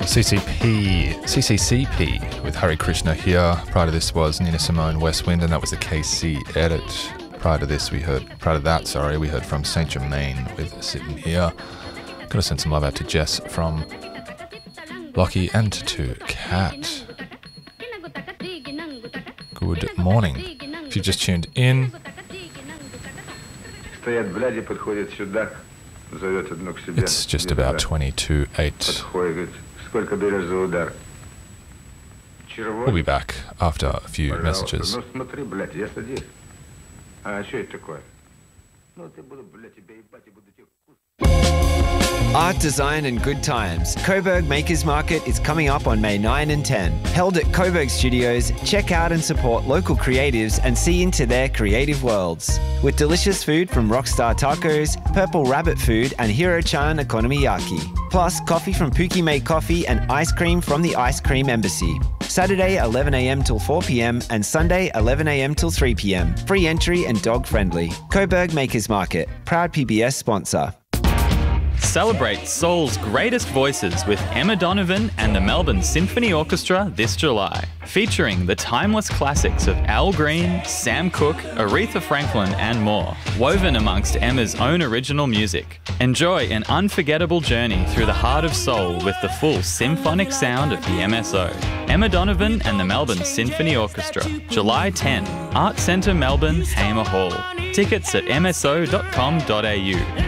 CCCP with Hare Krishna here. Prior to this was Nina Simone, West Wind, and that was the KC edit. Prior to that, we heard from Saint Germain with Sitting Here. Gotta send some love out to Jess from Lockie and to Kat. Good morning. If you just tuned in, it's just about 22:08. We'll be back after a few messages. Art, design and good times. Coburg Makers Market is coming up on May 9 and 10. Held at Coburg Studios, check out and support local creatives and see into their creative worlds. With delicious food from Rockstar Tacos, Purple Rabbit Food and Hiro-chan Okonomiyaki. Plus coffee from Pookie Made Coffee and ice cream from the Ice Cream Embassy. Saturday 11am till 4pm and Sunday 11am till 3pm. Free entry and dog friendly. Coburg Makers Market, proud PBS sponsor. Celebrate soul's greatest voices with Emma Donovan and the Melbourne Symphony Orchestra this July. Featuring the timeless classics of Al Green, Sam Cooke, Aretha Franklin and more, woven amongst Emma's own original music. Enjoy an unforgettable journey through the heart of soul with the full symphonic sound of the MSO. Emma Donovan and the Melbourne Symphony Orchestra, July 10, Art Centre Melbourne, Hamer Hall. Tickets at mso.com.au.